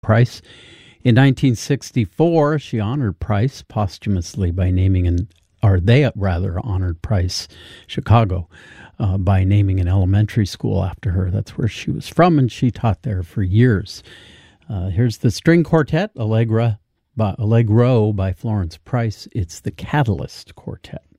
Price. In 1964, she honored Price posthumously by honored Price, Chicago, by naming an elementary school after her. That's where she was from, and she taught there for years. Here's the string quartet, Allegro by Florence Price. It's the Catalyst Quartet.